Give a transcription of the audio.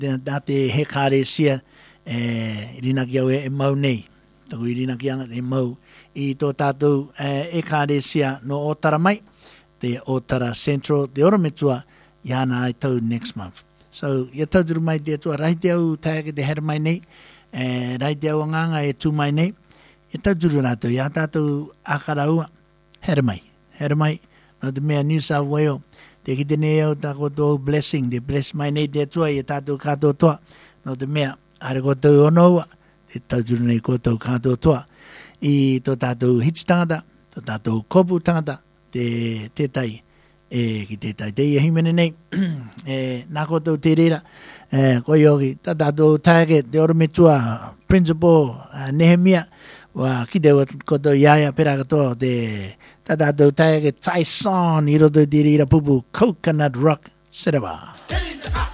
nā te he kāre sia rina ki au e mau nei. Taku I rina ki anga e mau I tō tātou e kāre sia no Otara mai, te Otara Central, te Orometua, iana ai tau next month. So, ia tauturu mai te atua, rai te au taeke te hera mai nei, rai te au nganga e tū mai nei, ia tauturu rātou, ia tātou akaraua, hera mai, no te mea New South Wales, te ki te nei au tā koto blessing, te bless mai nei te atua, ia tātou kātou toa, no te mea, are kotou onoua, te tauturu nei kotou kātou toa, I tō tātou hiti tangata, tō tātou kopu tangata, te tai, ki te tai, te ia himene nei, nā kotou te rira, koi oki, tā tātou taeke, te Orometua, Principal, Nehemia, wa ki te kotou iaia pera katoa, tā tātou taeke, Tyson, I roto te rira pupu, Coconut Rock, Serawa.